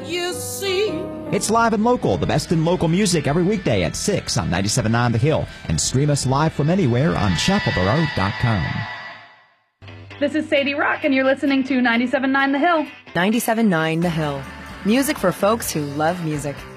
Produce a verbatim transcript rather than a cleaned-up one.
you see. It's Live and Local, the best in local music every weekday at six on ninety-seven point nine The Hill. And stream us live from anywhere on chapel borough dot com. This is Sadie Rock, and you're listening to ninety-seven point nine The Hill. ninety-seven point nine The Hill. Music for folks who love music.